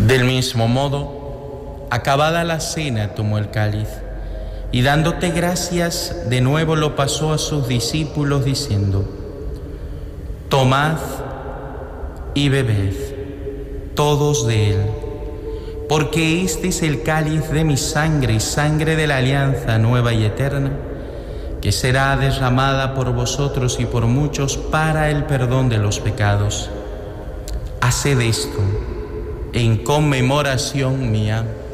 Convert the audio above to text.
Del mismo modo, acabada la cena, tomó el cáliz y dándote gracias, de nuevo lo pasó a sus discípulos diciendo: tomad y bebed todos de él, porque este es el cáliz de mi sangre, sangre de la alianza nueva y eterna, que será derramada por vosotros y por muchos para el perdón de los pecados. Haced esto en conmemoración mía.